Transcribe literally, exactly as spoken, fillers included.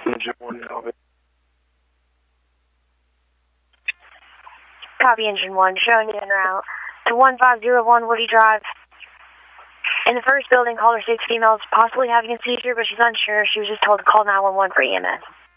Engine one now. Copy, Engine one. Showing you en route to one five zero one Woody Drive. In the first building, caller six females possibly having a seizure, but she's unsure. She was just told to call nine one one for E M S.